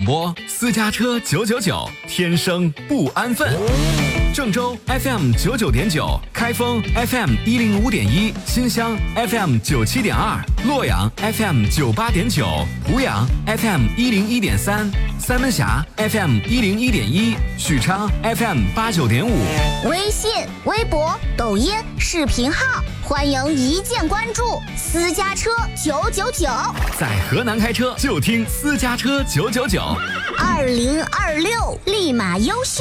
播，私家车999，天生不安分。郑州 FM 99.9，开封 FM 105.1，新乡 FM 97.2，洛阳 FM 98.9，濮阳 FM 101.3，三门峡 FM 101.1，许昌 FM 89.5。 微信、微博、抖音、视频号，欢迎一键关注。私家车999， 在河南开车就听私家车999。 2026立马优秀。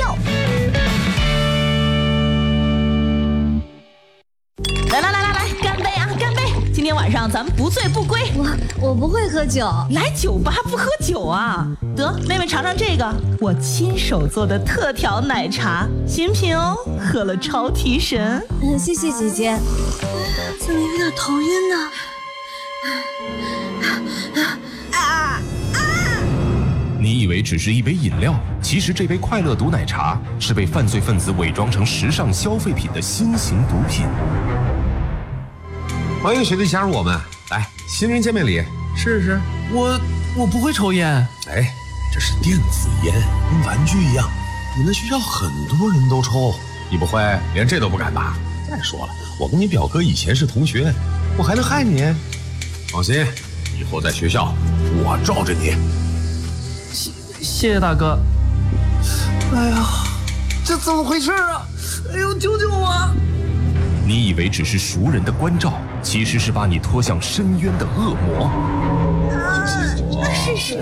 来，干杯啊，干杯！今天晚上咱们不醉不归。 我不会喝酒， 来酒吧不喝酒啊？得，妹妹尝尝这个，我亲手做的特调奶茶，新品哦，喝了超提神。 谢谢姐姐。怎么有点头晕呢？ 你以为只是一杯饮料，其实这杯快乐毒奶茶是被犯罪分子伪装成时尚消费品的新型毒品。 欢迎学弟加入我们，来，新人见面礼，试试。 我不会抽烟。 哎，这是电子烟，跟玩具一样，你们学校很多人都抽，你不会连这都不敢吧？再说了，我跟你表哥以前是同学，我还能害你？放心，以后在学校我罩着你。 谢谢大哥。 哎呀，这怎么回事啊？哎呦，救救我！ 你以为只是熟人的关照，其实是把你拖向深渊的恶魔。 是，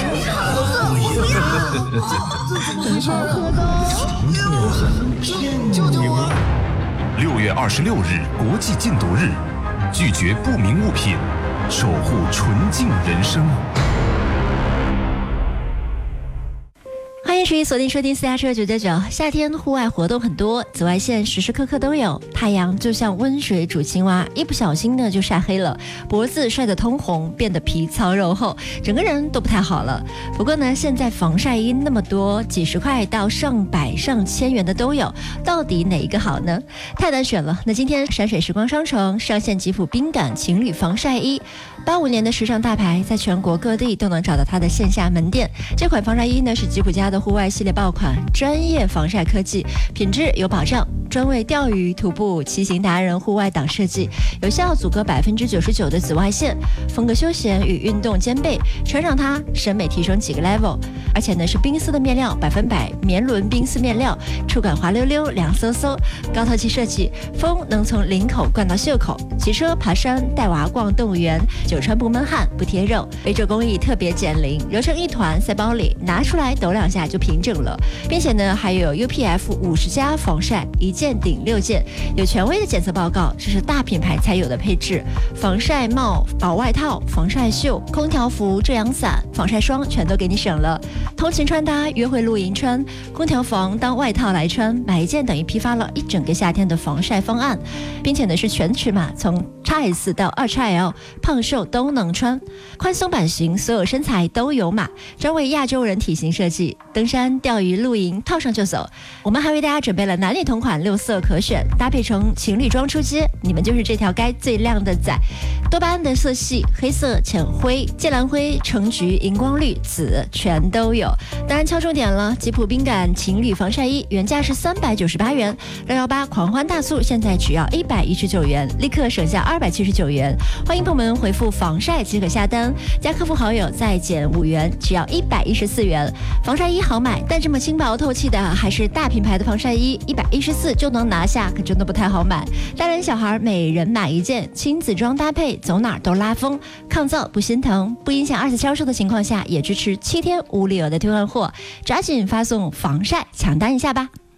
救救我 ！6月26日国际禁毒日，拒绝不明物品，守护纯净人生。 欢迎持续锁定收听私家车999。夏天户外活动很多，紫外线时时刻刻都有，太阳就像温水煮青蛙，一不小心呢就晒黑了，脖子晒得通红，变得皮糙肉厚，整个人都不太好了。不过呢，现在防晒衣那么多，几十块到上百上千元的都有，到底哪一个好呢？太难选了。那今天山水时光商城上线吉普冰感情侣防晒衣，85年的时尚大牌，在全国各地都能找到它的线下门店。这款防晒衣呢是吉普家的户外系列爆款，专业防晒科技，品质有保障，专为钓鱼、徒步、骑行达人户外党设计，有效阻隔99%的紫外线，风格休闲与运动兼备，穿上它审美提升几个 level。而且呢是冰丝的面料，100%棉纶冰丝面料，触感滑溜溜、凉飕飕，高透气设计，风能从领口灌到袖口，骑车、爬山、带娃逛动物园，久穿不闷汗、不贴肉，微褶工艺特别减龄，揉成一团塞包里，拿出来抖2下就平整了，并且呢还有 UPF 50+防晒，1件顶6件，有权威的检测报告，这是大品牌才有的配置。防晒帽、薄外套、防晒袖、空调服、遮阳伞、防晒霜全都给你省了。通勤穿搭、约会露营穿，空调房当外套来穿，买一件等于批发了一整个夏天的防晒方案，并且呢是全尺码，从 XS 到2XL， 胖瘦都能穿，宽松版型所有身材都有码，专为亚洲人体型设计，登山、钓鱼、露营套上就走。我们还为大家准备了男女同款6色可选，搭配成情侣装出街，你们就是这条街最靓的仔。多巴胺的色系，黑色、浅灰、芥蓝灰、橙橘、荧光绿、紫全都有。当然敲重点了，吉普冰感情侣防晒衣原价是398元，618狂欢大促现在只要119元，立刻省下279元。欢迎朋友们回复防晒即可下单，加客服好友再减5元，只要114元。防晒衣好买，但这么轻薄透气的还是大品牌的防晒衣，114就能拿下，可真的不太好买。大人小孩每人买一件，亲子装搭配，走哪儿都拉风，抗造不心疼，不影响2次销售的情况下，也支持7天无理由的退换货，抓紧发送防晒抢单一下吧。